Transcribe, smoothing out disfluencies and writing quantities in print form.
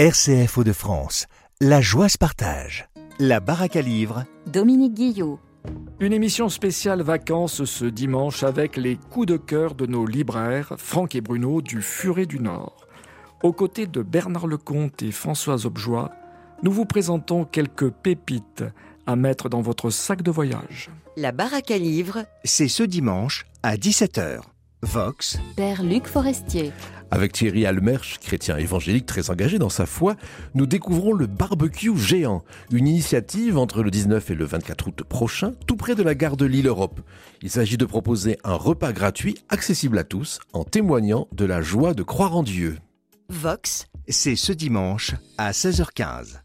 RCF Hauts-de-France, la joie se partage. La baraque à livres, Dominique Guillot. Une émission spéciale vacances ce dimanche avec les coups de cœur de nos libraires, Franck et Bruno du Furet du Nord. Aux côtés de Bernard Lecomte et Françoise Objoie, nous vous présentons quelques pépites à mettre dans votre sac de voyage. La baraque à livres, c'est ce dimanche à 17h. Vox, Père Luc Forestier. Avec Thierry Almersch, chrétien évangélique très engagé dans sa foi, nous découvrons le barbecue géant, une initiative entre le 19 et le 24 août prochain, tout près de la gare de Lille-Europe. Il s'agit de proposer un repas gratuit accessible à tous, en témoignant de la joie de croire en Dieu. Vox, c'est ce dimanche à 16h15.